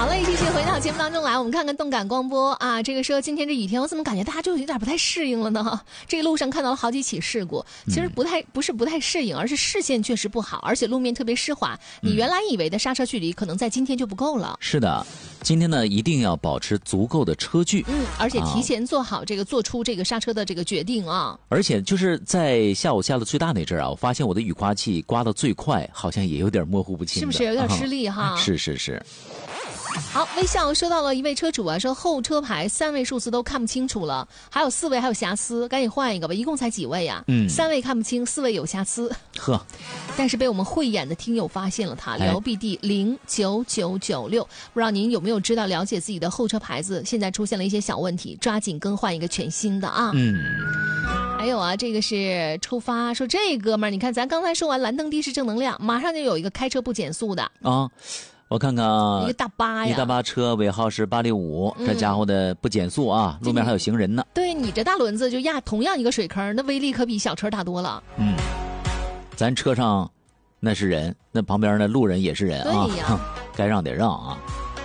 好了，继续回到节目当中来，我们看看动感光波啊。这个说今天这雨天，我怎么感觉大家就有点不太适应了呢？这个路上看到了好几起事故，其实不是不太适应，而是视线确实不好，而且路面特别湿滑。你原来以为的刹车距离，可能在今天就不够了。 是的，今天呢一定要保持足够的车距， 而且提前做出这个刹车的这个决定啊。 而且就是在下午下的最大那阵啊，我发现我的雨刮器刮得最快，好像也有点模糊不清的， 是不是有点吃力哈？ 是。 好，微笑收到了一位车主啊，说后车牌3位数字都看不清楚了，还有4位还有瑕疵，赶紧换一个吧。一共才几位呀？3位看不清，4位有瑕疵。 呵， 但是被我们慧眼的听友发现了他，辽 BD 09996，不知道您有没有了解自己的后车牌子现在出现了一些小问题，抓紧更换一个全新的啊。还有啊，这个是出发说这哥们儿，你看咱刚才说完蓝灯低是正能量，马上就有一个开车不减速的啊。我看看一个大巴呀， 一大巴车尾号是865，这家伙的不减速啊，路面还有行人呢。 对，你这大轮子就压同样一个水坑，那威力可比小车大多了。 咱车上那是人，那旁边的路人也是人啊， 对呀， 该让得让啊。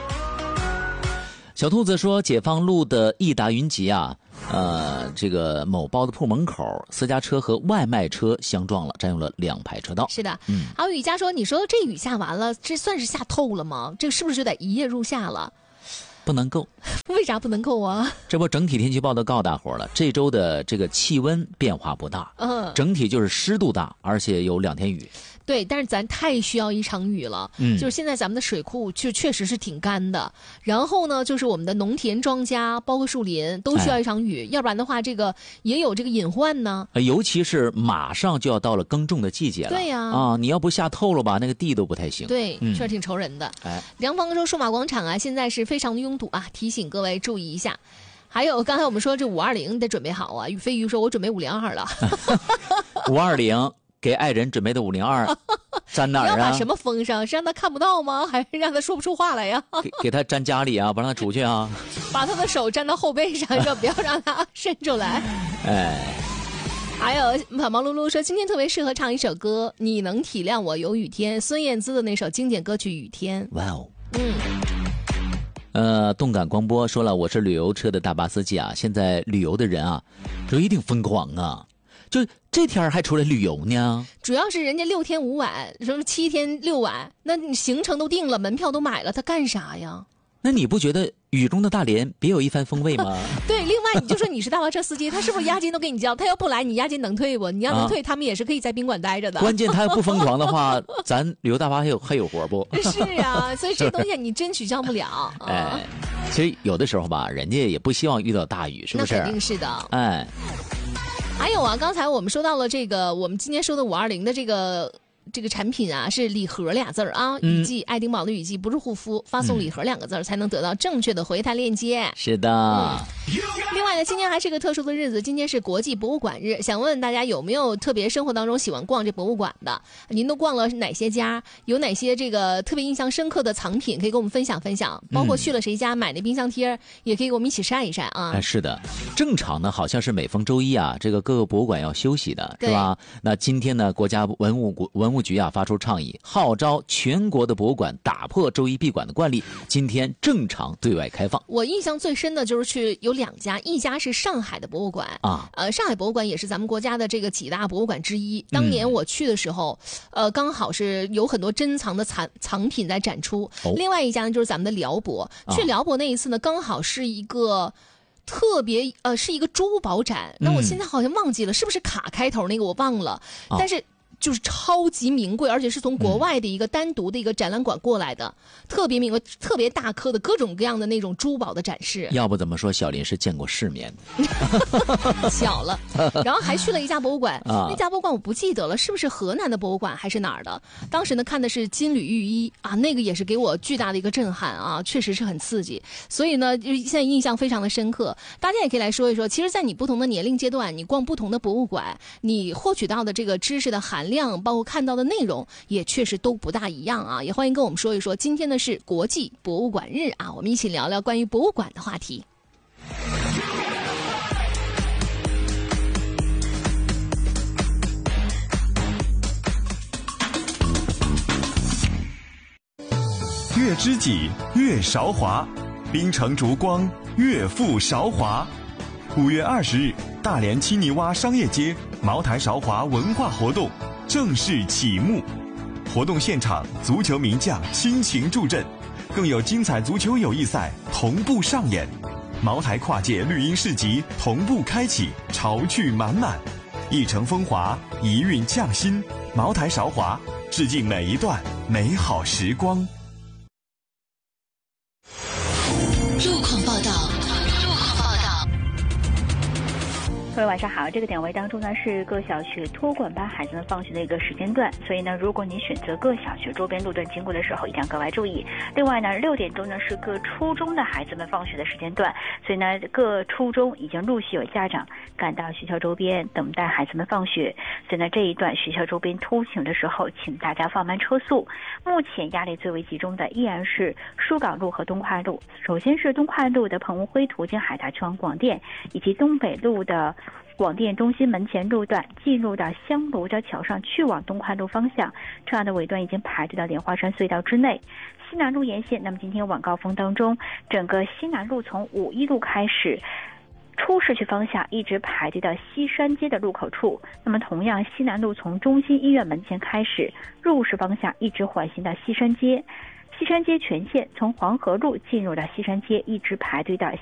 小兔子说，解放路的益达云集啊，这个某包子铺门口，私家车和外卖车相撞了，占用了2排车道。 是的，还有雨佳说，你说这雨下完了，这算是下透了吗？这是不是就得一夜入夏了？ 不能够。 为啥不能够啊？ 这不整体天气报都告诉大伙了，这周的这个气温变化不大，整体就是湿度大，而且有2天雨。 对，但是咱太需要一场雨了，就是现在咱们的水库就确实是挺干的，然后呢，就是我们的农田庄稼，包括树林都需要一场雨，要不然的话，这个也有这个隐患呢。 尤其是马上就要到了耕种的季节了， 对呀， 你要不下透了吧，那个地都不太行。 对，确实挺愁人的。梁芳说，数码广场啊，现在是非常的拥堵啊，提醒各位注意一下。还有刚才我们说这520得准备好啊，宇飞鱼说，我准备502了。 520。给爱人准备的502，粘哪儿啊？ 你要把什么封上？是让他看不到吗？还是让他说不出话来呀？ 给他粘家里啊，不让他出去啊。 把他的手粘到后背上，说不要让他伸出来。还有忙忙碌碌说，今天特别适合唱一首歌，你能体谅我有雨天，孙燕姿的那首经典歌曲《雨天》。 哇哦。动感光波说了，我是旅游车的大巴司机啊，现在旅游的人啊，都一定疯狂啊。就这天还出来旅游呢？ 主要是人家6天5晚，什么7天6晚，那你行程都定了，门票都买了，他干啥呀？ 那你不觉得雨中的大连别有一番风味吗？ 对，另外你就说你是大巴车司机，他是不是押金都给你交？他要不来，你押金能退不？你要能退，他们也是可以在宾馆待着的。 关键他要不疯狂的话，咱旅游大巴还有活不？ 是啊，所以这东西你真取消不了。 其实有的时候吧，人家也不希望遇到大雨，是不是？ 那肯定是的。还有啊，刚才我们说到了这个，我们今天说的520的这个产品啊，是礼盒俩字儿啊，雨季爱丁堡的雨季不是护肤，发送礼盒2个字才能得到正确的回弹链接。 是的。 另外呢，今天还是个特殊的日子，今天是国际博物馆日，想问问大家有没有特别生活当中喜欢逛这博物馆的？您都逛了哪些家？有哪些这个特别印象深刻的藏品可以跟我们分享分享？包括去了谁家买那冰箱贴，也可以给我们一起晒一晒啊。 是的，正常呢，好像是每逢周一啊，这个各个博物馆要休息的，是吧？那今天呢，国家文物局啊发出倡议，号召全国的博物馆打破周一闭馆的惯例，今天正常对外开放。 我印象最深的就是去有2家，一家是上海的博物馆啊，上海博物馆也是咱们国家的这个几大博物馆之一。当年我去的时候，刚好是有很多珍藏的藏品在展出。另外一家呢，就是咱们的辽博。去辽博那一次呢，刚好是一个特别是一个珠宝展。那我现在好像忘记了，是不是卡开头那个我忘了，但是就是超级名贵，而且是从国外的一个单独的一个展览馆过来的，特别名贵、特别大颗的各种各样的那种珠宝的展示。 要不怎么说小林是见过世面小了。然后还去了一家博物馆，那家博物馆我不记得了，是不是河南的博物馆还是哪儿的？当时呢看的是金缕玉衣啊，那个也是给我巨大的一个震撼啊，确实是很刺激。所以呢，就现在印象非常的深刻。大家也可以来说一说，其实在你不同的年龄阶段，你逛不同的博物馆，你获取到的这个知识的含量，包括看到的内容，也确实都不大一样啊。也欢迎跟我们说一说，今天呢是国际博物馆日啊，我们一起聊聊关于博物馆的话题。 越越知己越韶华，冰城烛光越富韶华。5月20日，大连七泥洼商业街茅台韶华文化活动正式启幕。活动现场，足球名将倾情助阵，更有精彩足球友谊赛同步上演。茅台跨界绿茵市集同步开启，潮趣满满，一城风华，一韵匠心。茅台韶华，致敬每一段美好时光。 路况报道。 各位晚上好，这个点位当中呢是各小学托管班孩子们放学的一个时间段，所以呢如果你选择各小学周边路段经过的时候一定要格外注意。另外呢6点钟呢是各初中的孩子们放学的时间段，所以呢各初中已经陆续有家长赶到学校周边等待孩子们放学，所以呢这一段学校周边通行的时候请大家放慢车速。目前压力最为集中的依然是疏港路和东快路，首先是东快路的彭吴辉途经海大去往广电，以及东北路的广电中心门前路段进入到香炉交桥上去往东快路方向，车辆的尾端已经排队到莲花山隧道之内。西南路沿线，那么今天晚高峰当中，整个西南路从5一路开始出市区方向一直排队到西山街的路口处，那么同样西南路从中心医院门前开始入市方向一直缓行到西山街。西山街全线从黄河路进入到西山街，一直排队到